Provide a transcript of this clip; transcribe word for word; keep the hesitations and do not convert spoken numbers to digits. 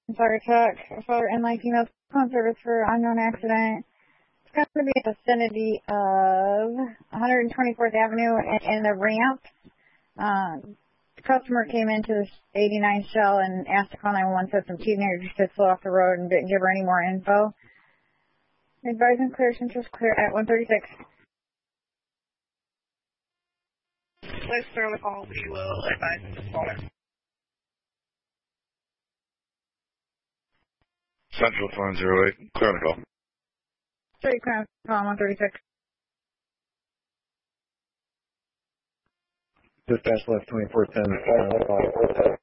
Fire truck for Enlightening Those phone service for unknown accident. It's going to be at the vicinity of one twenty-fourth Avenue and, and the ramp. Um, the customer came into the eighty-nine Shell and asked to call nine one one, said some teenagers just slow off the road and didn't give her any more info. Advising clear, Central's clear at one thirty-six. Please clear the call. We will advise the caller. Central phone zero eight, clear the call. Straight clear call one thirty-six. Dispatch left twenty-four ten.